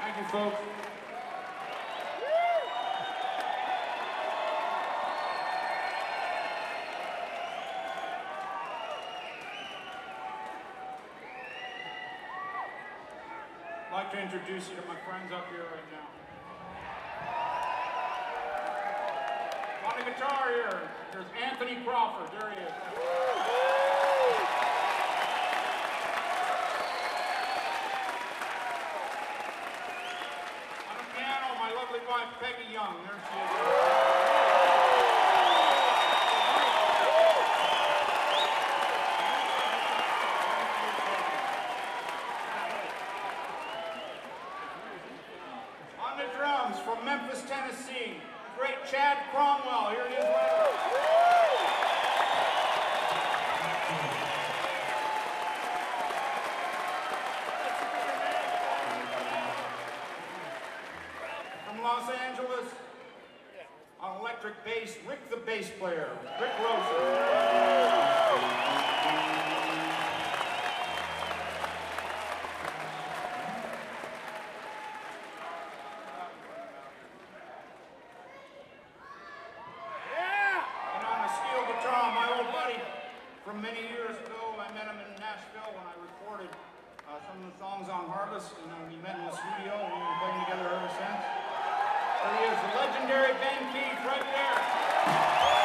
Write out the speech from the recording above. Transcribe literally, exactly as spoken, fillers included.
Thank you, folks. I'd like to introduce you to my friends up here right now. On the guitar here, there's Anthony Crawford. There he is. On the piano, my lovely wife, Peggy Young. There she is. From Memphis, Tennessee, great Chad Cromwell. Here he is. From Los Angeles, on electric bass, Rick the bass player, Rick Rosen. From many years ago, I met him in Nashville when I recorded uh, some of the songs on Heartless, and uh, we met in the studio, and we've been playing together ever since. There he is, the legendary Ben Keith, right there.